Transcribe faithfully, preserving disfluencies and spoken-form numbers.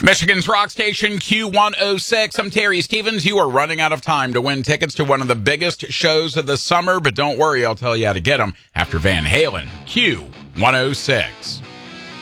Michigan's rock station Q one oh six. I'm Terry Stevens. You are running out of time to win tickets to one of the biggest shows of the summer, but don't worry, I'll tell you how to get them after Van Halen. Q one oh six.